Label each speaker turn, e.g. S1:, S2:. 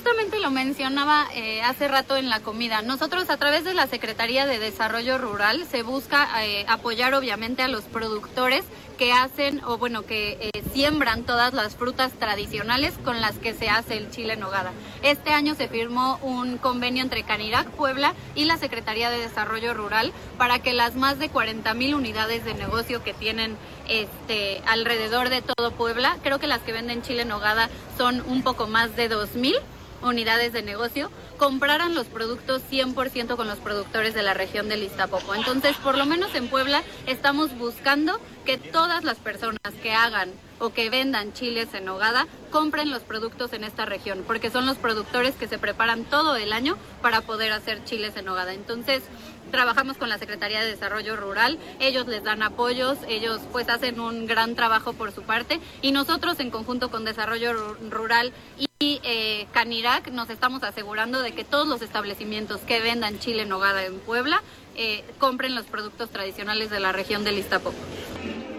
S1: justamente lo mencionaba hace rato en la comida. Nosotros a través de la Secretaría de Desarrollo Rural se busca apoyar obviamente a los productores que hacen que siembran todas las frutas tradicionales con las que se hace el chile en nogada. Este año se firmó un convenio entre Canirac Puebla y la Secretaría de Desarrollo Rural para que las más de 40,000 unidades de negocio que tienen alrededor de todo Puebla, creo que las que venden chile en nogada son un poco más de 2,000 unidades de negocio, compraran los productos 100% con los productores de la región del Iztapopo. Entonces, por lo menos en Puebla estamos buscando que todas las personas que hagan o que vendan chiles en nogada compren los productos en esta región, porque son los productores que se preparan todo el año para poder hacer chiles en nogada. Entonces, trabajamos con la Secretaría de Desarrollo Rural, ellos les dan apoyos, ellos pues hacen un gran trabajo por su parte y nosotros en conjunto con Desarrollo Rural y Canirac nos estamos asegurando de que todos los establecimientos que vendan chile en nogada en Puebla compren los productos tradicionales de la región del Iztapopo.